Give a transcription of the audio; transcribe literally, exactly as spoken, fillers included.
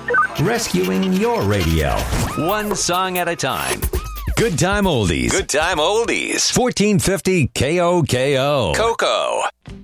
Rescuing your radio. One song at a time. Good Time Oldies. Good Time Oldies. fourteen fifty K O K O. Coco.